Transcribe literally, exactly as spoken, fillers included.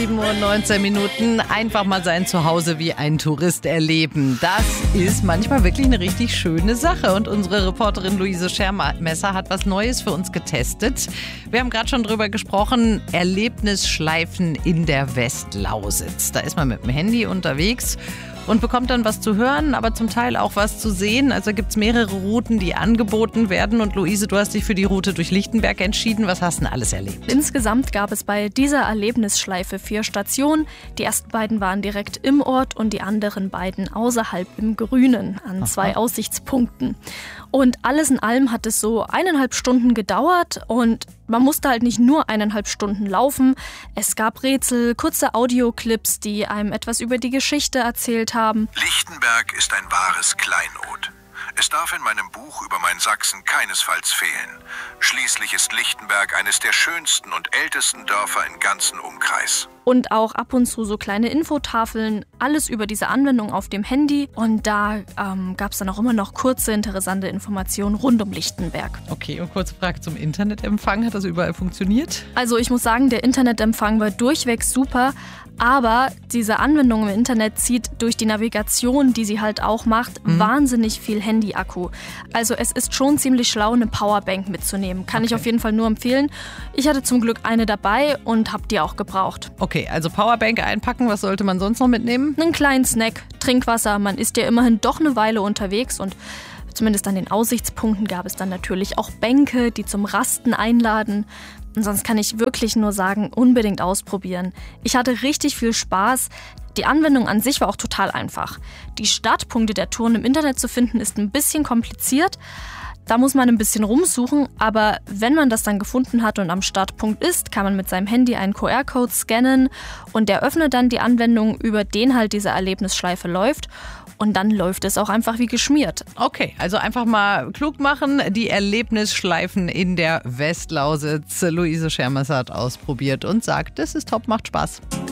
sieben Uhr neunzehn Minuten. Einfach mal sein Zuhause wie ein Tourist erleben. Das ist manchmal wirklich eine richtig schöne Sache. Und unsere Reporterin Luise Schermesser hat was Neues für uns getestet. Wir haben gerade schon drüber gesprochen. Erlebnisschleifen in der Westlausitz. Da ist man mit dem Handy unterwegs und bekommt dann was zu hören, aber zum Teil auch was zu sehen. Also gibt es mehrere Routen, die angeboten werden. Und Luise, du hast dich für die Route durch Lichtenberg entschieden. Was hast du denn alles erlebt? Insgesamt gab es bei dieser Erlebnisschleife vier Stationen. Die ersten beiden waren direkt im Ort und die anderen beiden außerhalb im Grünen an zwei Aha. Aussichtspunkten. Und alles in allem hat es so eineinhalb Stunden gedauert und man musste halt nicht nur eineinhalb Stunden laufen. Es gab Rätsel, kurze Audioclips, die einem etwas über die Geschichte erzählt haben. Lichtenberg ist ein wahres Kleinod. Es darf in meinem Buch über mein Sachsen keinesfalls fehlen. Schließlich ist Lichtenberg eines der schönsten und ältesten Dörfer im ganzen Umkreis. Und auch ab und zu so kleine Infotafeln, alles über diese Anwendung auf dem Handy. Und da ähm, gab es dann auch immer noch kurze, interessante Informationen rund um Lichtenberg. Okay, und kurze Frage zum Internetempfang. Hat das überall funktioniert? Also ich muss sagen, der Internetempfang war durchweg super. Aber diese Anwendung im Internet zieht durch die Navigation, die sie halt auch macht, mhm. wahnsinnig viel Handy-Akku. Also es ist schon ziemlich schlau, eine Powerbank mitzunehmen. Kann okay. ich auf jeden Fall nur empfehlen. Ich hatte zum Glück eine dabei und habe die auch gebraucht. Okay, also Powerbank einpacken. Was sollte man sonst noch mitnehmen? Einen kleinen Snack, Trinkwasser. Man ist ja immerhin doch eine Weile unterwegs und zumindest an den Aussichtspunkten gab es dann natürlich auch Bänke, die zum Rasten einladen. Und sonst kann ich wirklich nur sagen, unbedingt ausprobieren. Ich hatte richtig viel Spaß. Die Anwendung an sich war auch total einfach. Die Startpunkte der Touren im Internet zu finden, ist ein bisschen kompliziert. Da muss man ein bisschen rumsuchen, aber wenn man das dann gefunden hat und am Startpunkt ist, kann man mit seinem Handy einen Q R-Code scannen und der öffnet dann die Anwendung, über den halt diese Erlebnisschleife läuft. Und dann läuft es auch einfach wie geschmiert. Okay, also einfach mal klug machen. Die Erlebnisschleifen in der Westlausitz. Luise Schermesser hat ausprobiert und sagt, das ist top, macht Spaß.